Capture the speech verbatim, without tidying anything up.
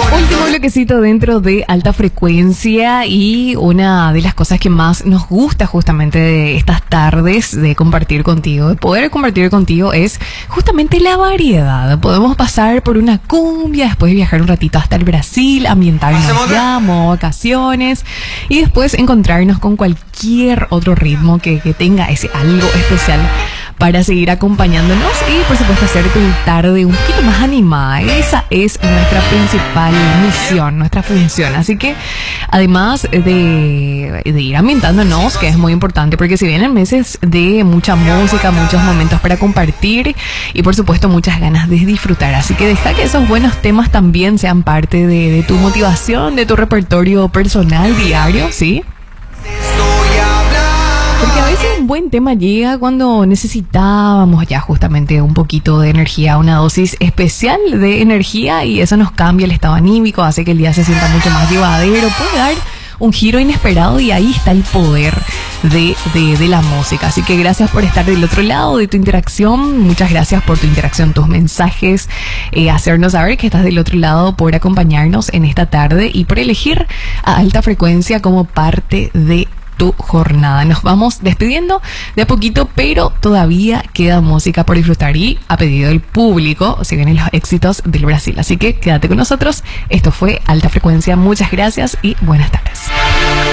Último bloquecito dentro de Alta Frecuencia, y una de las cosas que más nos gusta justamente de estas tardes de compartir contigo, de poder compartir contigo, es justamente la variedad. Podemos pasar por una cumbia, después viajar un ratito hasta el Brasil, ambientarnos ya, modo vacaciones, y después encontrarnos con cualquier otro ritmo que, que tenga ese algo especial para seguir acompañándonos y, por supuesto, hacer tu tarde un poquito más animada. Esa es nuestra principal misión, nuestra función. Así que, además de, de ir ambientándonos, que es muy importante, porque si vienen meses de mucha música, muchos momentos para compartir y, por supuesto, muchas ganas de disfrutar. Así que deja que esos buenos temas también sean parte de, de tu motivación, de tu repertorio personal diario, ¿sí? Porque a veces un buen tema llega cuando necesitábamos ya justamente un poquito de energía, una dosis especial de energía, y eso nos cambia el estado anímico, hace que el día se sienta mucho más llevadero, puede dar un giro inesperado, y ahí está el poder de, de, de la música. Así que gracias por estar del otro lado de tu interacción, muchas gracias por tu interacción, tus mensajes, eh, hacernos saber que estás del otro lado, por acompañarnos en esta tarde y por elegir a Alta Frecuencia como parte de tu jornada. Nos vamos despidiendo de a poquito, pero todavía queda música por disfrutar, y a pedido del público se vienen los éxitos del Brasil. Así que quédate con nosotros. Esto fue Alta Frecuencia. Muchas gracias y buenas tardes.